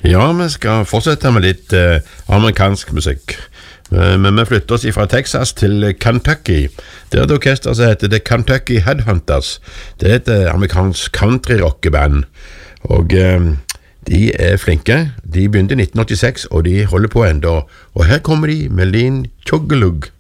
Ja, vi skal fortsette med litt amerikansk musikk. Men vi flytter oss fra Texas til Kentucky. Det er et orkester som heter The Kentucky Headhunters. Det er et amerikansk country-rockeband. Og de er flinke. De begynte i 1986, og de holder på enda. Og her kommer de med Lean Chuggalug.